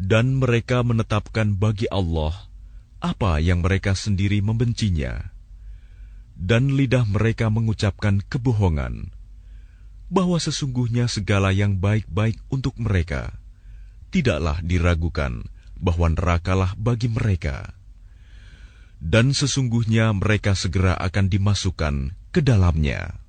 Dan mereka menetapkan bagi Allah apa yang mereka sendiri membencinya. Dan lidah mereka mengucapkan kebohongan, bahwa sesungguhnya segala yang baik-baik untuk mereka tidaklah diragukan bahwa nerakalah bagi mereka. Dan sesungguhnya mereka segera akan dimasukkan ke dalamnya.